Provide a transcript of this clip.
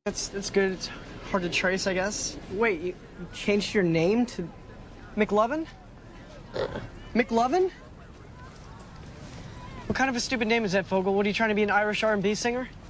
That's good. It's hard to trace, I guess. Wait, you changed your name to McLovin? McLovin? What kind of a stupid name is that, Fogel? What, are you trying to be an Irish R&B singer?